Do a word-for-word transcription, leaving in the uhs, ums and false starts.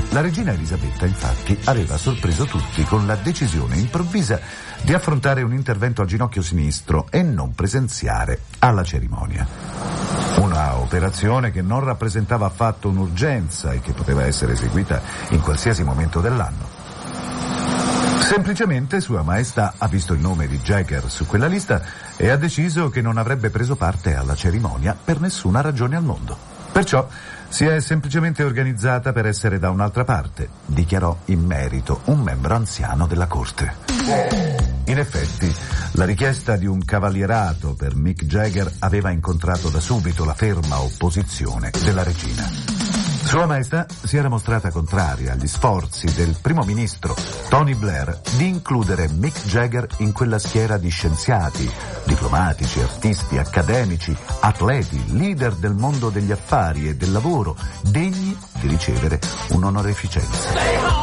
La regina Elisabetta, infatti, aveva sorpreso tutti con la decisione improvvisa di affrontare un intervento al ginocchio sinistro e non presenziare alla cerimonia. Una operazione che non rappresentava affatto un'urgenza e che poteva essere eseguita in qualsiasi momento dell'anno. Semplicemente Sua Maestà ha visto il nome di Jagger su quella lista e ha deciso che non avrebbe preso parte alla cerimonia per nessuna ragione al mondo. Perciò si è semplicemente organizzata per essere da un'altra parte, dichiarò in merito un membro anziano della corte. In effetti, la richiesta di un cavalierato per Mick Jagger aveva incontrato da subito la ferma opposizione della regina. Sua Maestà si era mostrata contraria agli sforzi del primo ministro Tony Blair di includere Mick Jagger in quella schiera di scienziati, diplomatici, artisti, accademici, atleti, leader del mondo degli affari e del lavoro, degni di ricevere un'onorificenza.